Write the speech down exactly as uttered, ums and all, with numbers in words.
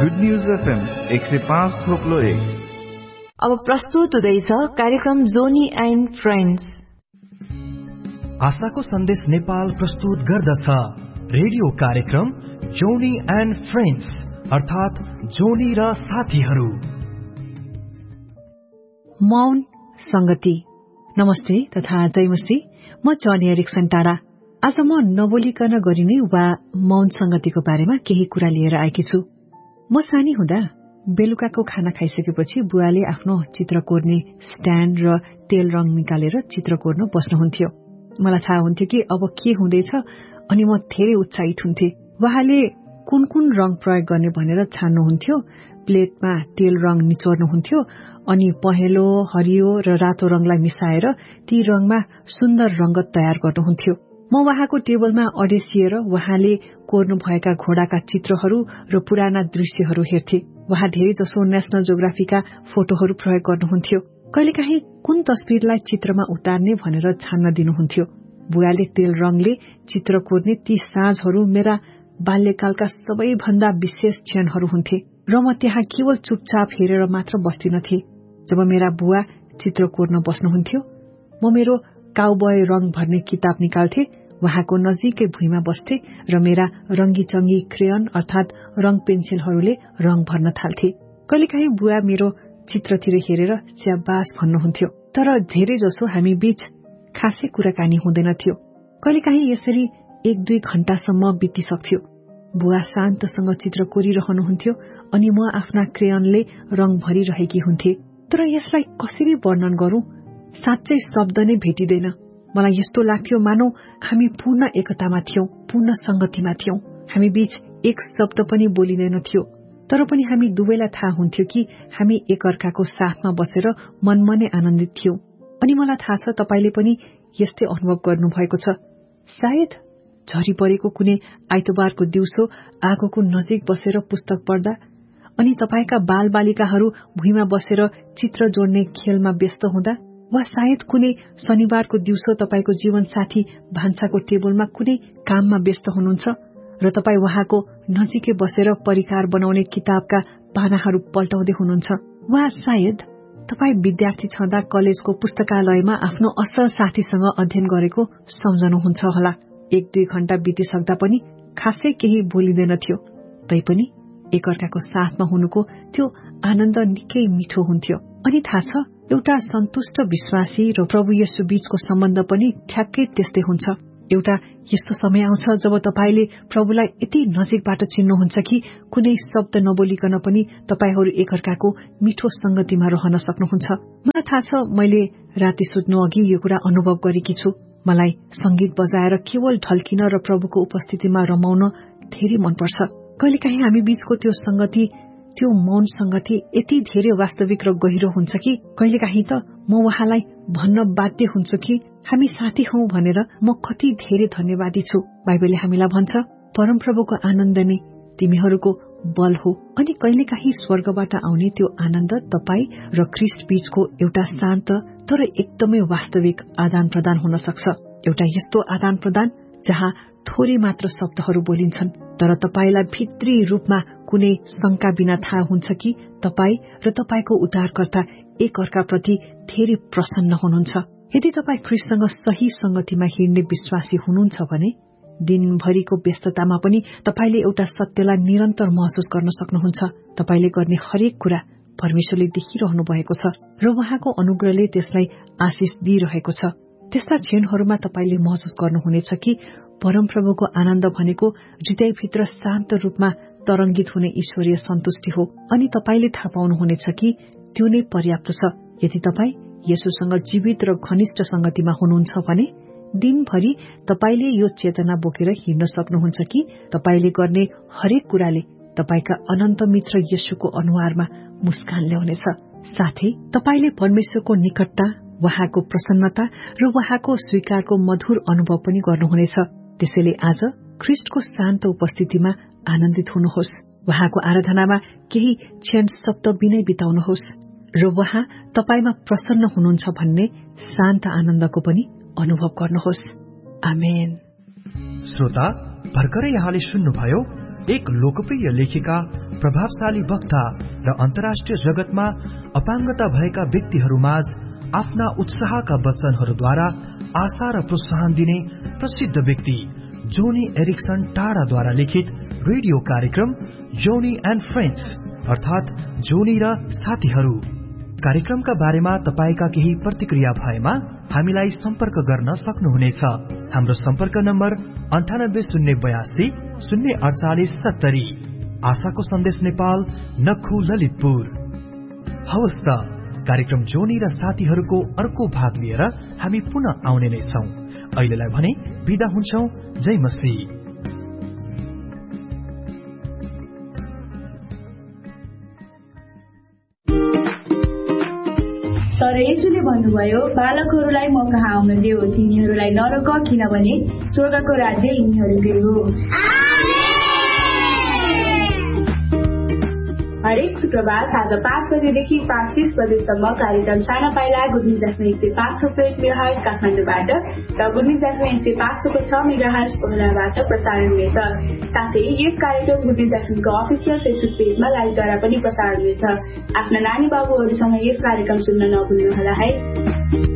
Good news FM एक सय पाँच थोप्लो एक। अब प्रस्तुत हुँदैछ कार्यक्रम जोनी एन्ड फ्रेन्ड्स। आशाको सन्देश नेपाल प्रस्तुत गर्दछ रेडियो कार्यक्रम जोनी एन्ड फ्रेन्ड्स, अर्थात जोनी र साथीहरू। मौन संगति। नमस्ते तथा जयमसी, म जनी एरिक्सन टाढा। आज म नबोलिकन गरिने वा मौन संगतिको बारेमा केही कुरा लिएर आएकी छु। म सानी हुँदा बेलुकाको खाना खाइसकेपछि बुवाले आफ्नो चित्र कोर्ने स्ट्यान्ड र तेल रङ निकालेर चित्र कोर्न बस्नुहुन्थ्यो। मलाई थाहा हुन्थ्यो कि अब के हुँदैछ, अनि म धेरै उत्साहित हुन्थे। उहाँले कुन कुन रङ प्रयोग गर्ने भनेर छान्नुहुन्थ्यो। प्लेटमा तेल रङ निचोर्नुहुन्थ्यो, अनि पहेँलो, हरियो र रातो रङलाई मिसाएर ती रङमा सुन्दर रंगत तयार गर्नुहुन्थ्यो। म उहाँको टेबलमा अडेसिएर उहाँले कोर्नु भएका घोडाका चित्रहरू र पुराना दृश्यहरू हेर्थे। उहाँ धेरै जसो नेशनल ज्योग्राफीका फोटोहरू प्रयोग गर्नुहुन्थ्यो। कहिलेकाहीँ कुन तस्बिरलाई चित्रमा उतार्ने भनेर छान्न दिनुहुन्थ्यो। बुवाले तेल रङले चित्र कोर्ने ती साँझहरू मेरा बाल्यकालका सबैभन्दा विशेष क्षणहरू हुन्थे र म त्यहाँ केवल चुपचाप हेरेर मात्र बस्दिनथे। जब मेरा बुवा चित्र कोर्न बस्नुहुन्थ्यो, म मेरो काउबय रङ भर्ने किताब निकाल्थे, उहाँको नजिकै भुइँमा बस्थे र मेरा रंगी चंगी क्रेयन अर्थात रङ पेन्सिलहरूले रङ भर्न थाल्थे। कहिलेकाहीँ बुवा मेरो चित्रतिर हेरेर च्याबास भन्नुहुन्थ्यो, तर धेरै जसो हामी बीच खासै कुराकानी हुँदैनथ्यो। कहिलेकाहीँ यसरी एक दुई घण्टासम्म बितिसक्थ्यो। बुवा शान्तसँग चित्र कोरिरहनुहुन्थ्यो, अनि म आफ्ना क्रेयनले रङ भरिरहेकी हुन्थे। तर यसलाई कसरी वर्णन गरौं, साँच्चै शब्द नै भेटिँदैन। मलाई यस्तो लाग्थ्यो मानौ हामी पूर्ण एकतामा थियौं, पूर्ण संगतिमा थियौं। हामी बीच एक शब्द पनि बोलिँदैनथ्यो, तर पनि हामी दुवैलाई थाहा हुन्थ्यो कि हामी एकअर्काको साथमा बसेर मनमनै आनन्दित थियौं। अनि मलाई थाहा छ तपाईले पनि यस्तै अनुभव गर्नुभएको छ। सायद झरी परेको कुनै आइतबारको दिउँसो आगोको नजिक बसेर पुस्तक पढ्दा, अनि तपाईका बालबालिकाहरू भुइँमा बसेर चित्र जोड्ने खेलमा व्यस्त हुँदा, वा सायद कुनै शनिबारको दिउँसो तपाईको जीवनसाथी भान्साको टेबलमा कुनै काममा व्यस्त हुनुहुन्छ र तपाई उहाँको नजिकै बसेर परिकार बनाउने किताबका पानाहरू पल्टाउँदै हुनुहुन्छ। वा सायद तपाई विद्यार्थी छँदा कलेजको पुस्तकालयमा आफ्नो असल साथीसँग अध्ययन गरेको सम्झनुहुन्छ होला। एक दुई घण्टा बितिसक्दा पनि खासै केही बोलिँदैनथ्यो, तैपनि एकअर्काको साथमा हुनुको त्यो आनन्द निकै मिठो हुन्थ्यो। अनि थाहा छ, एउटा सन्तुष्ट विश्वासी र प्रभु येशू बीचको सम्बन्ध पनि ठ्याक्कै त्यस्तै हुन्छ। एउटा यस्तो समय आउँछ जब तपाईले प्रभुलाई यति नजिकबाट चिन्नुहुन्छ कि कुनै शब्द नबोलिकन पनि तपाईहरू एकअर्काको मिठो संगतिमा रहन सक्नुहुन्छ। मलाई थाहा छ, मैले राति सुत्नु अघि यो कुरा अनुभव गरेकी छु। मलाई संगीत बजाएर केवल ढल्किन र प्रभुको उपस्थितिमा रमाउन धेरै मनपर्छ। कहिलेकाहीँ हामी बीचको त्यो संगति, त्यो मौन संगति यति धेरै वास्तविक र गहिरो हुन्छ कि कहिलेकाहीँ त म उहाँलाई भन्न बाध्य हुन्छु कि हामी साथी हौ भनेर म कति धेरै धन्यवादी छु। बाइबलले हामीलाई भन्छ, परमप्रभुको आनन्द नै तिमीहरूको बल हो। अनि कहिलेकाहीँ स्वर्गबाट आउने त्यो आनन्द तपाई र ख्रीष्ट बीचको एउटा शान्त तर एकदमै वास्तविक आदान प्रदान हुन सक्छ। एउटा यस्तो आदान प्रदान जहाँ थोरै मात्र शब्दहरू बोलिन्छन्, तर तपाईलाई भित्री रूपमा कुनै शंका बिना थाहा हुन्छ कि तपाई र तपाईको उद्धारकर्ता एक अर्काप्रति धेरै प्रसन्न हुनुहुन्छ। यदि तपाई ख्रीष्टसँग सही संगतिमा हिँड्ने विश्वासी हुनुहुन्छ भने दिनभरिको व्यस्ततामा पनि तपाईले एउटा सत्यलाई निरन्तर महसुस गर्न सक्नुहुन्छ। तपाईले गर्ने हरेक कुरा परमेश्वरले देखिरहनु भएको छ र उहाँको अनुग्रहले त्यसलाई आशिष दिइरहेको छ। त्यस्ता क्षणहरूमा तपाईले महसुस गर्नुहुनेछ कि परमप्रभुको आनन्द भनेको हृदयभित्र शान्त रूपमा तरंगित हुने ईश्वरीय सन्तुष्टि हो, अनि तपाईले थाहा पाउनुहुनेछ कि त्यो नै पर्याप्त छ। यदि तपाई येशूसँग जीवित र घनिष्ठ संगतिमा हुनुहुन्छ भने दिनभरि तपाईले यो चेतना बोकेर हिँड्न सक्नुहुन्छ कि तपाईले गर्ने हरेक कुराले तपाईका अनन्त मित्र येशूको अनुहारमा मुस्कान ल्याउनेछ। साथै तपाईले परमेश्वरको निकटता, उहाँको प्रसन्नता र उहाँको स्वीकारको मधुर अनुभव पनि गर्नुहुनेछ। त्यसैले आज ख्रीष्टको शान्त उपस्थितिमा आनन्दित हुनुहोस्। उहाँको आराधनामा केही क्षण शब्द बिनै बिताउनुहोस् र उहाँ तपाईमा प्रसन्न हुनुहुन्छ भन्ने शान्त आनन्दको पनि अनुभव गर्नुहोस्। आमेन। श्रोता, भर्खरै यहाँले सुन्नुभयो एक लोकप्रिय लेखिका प्रभावशाली वक्ता र अन्तर्राष्ट्रिय जगतमा अपाङ्गता भएका व्यक्तिहरूमाझ आफ्ना उत्साहका वचनहरूद्वारा आशा र प्रोत्साहन दिने प्रसिद्ध व्यक्ति जोनी एरिक्सन टाढाद्वारा लिखित रेडियो कार्यक्रम जोनी एन्ड फ्रेन्ड्स अर्थात जोनी र साथीहरू। कार्यक्रमका बारेमा तपाईका केही प्रतिक्रिया भएमा हामीलाई सम्पर्क गर्न सक्नुहुनेछ। हाम्रो सम्पर्क नम्बर अन्ठानब्बे शून्य बयासी शून्य अडचालिस सत्तरी। आशाको सन्देश नेपाल, नखु ललितपुर। हवस् त, कार्यक्रम जोनी र साथीहरूको अर्को भाग लिएर हामी पुनः आउने नै छौं। अहिलेलाई भने बिदा हुन्छौं। जय मसी। तर येशूले भन्नुभयो, बालकहरूलाई म कहाँ आउन देऊ, तिनीहरूलाई नरोक, किनभने स्वर्गको राज्य यिनीहरूकै हो। हरेक शुक्रबार साँझ पाँच बजेदेखि पाँच तीस बजेसम्म कार्यक्रम साना पाइला गुडन्युज एफएम एक सय पाँच थोप्लो एक मेगाहर्ज काठमाडौँबाट र गुडन्युज एफएम एक सय पाँच थोप्लो छ मेगाहर्ज पोखराबाट प्रसारण हुनेछ। साथै यस कार्यक्रम गुडन्युज एफएमको अफिसियल फेसबुक पेजमा लाइभद्वारा पनि प्रसारण हुनेछ। आफ्ना नानी बाबुहरूसँग यस कार्यक्रम सुन्न नभुल्नुहोला है।